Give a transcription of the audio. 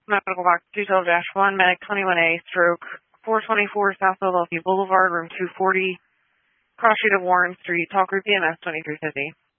Medical box 212-1, Medic 21A, stroke 424 South Philadelphia Boulevard, room 240, cross street of Warren Street. Talk group EMS 2350.